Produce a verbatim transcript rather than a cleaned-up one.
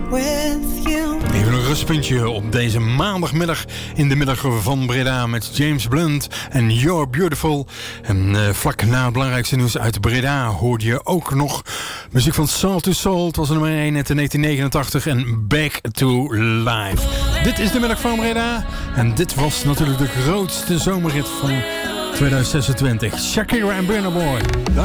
with you. Even een rustpuntje op deze maandagmiddag in de middag van Breda met James Blunt en You're Beautiful. En uh, vlak na het belangrijkste nieuws uit Breda hoorde je ook nog muziek van Soul to Soul. Het was nummer één uit negentien negenentachtig en Back to Life. Dit is de middag van Breda en dit was natuurlijk de grootste zomerrit van tweeduizend zesentwintig. Shakira en Burna Boy. Dag.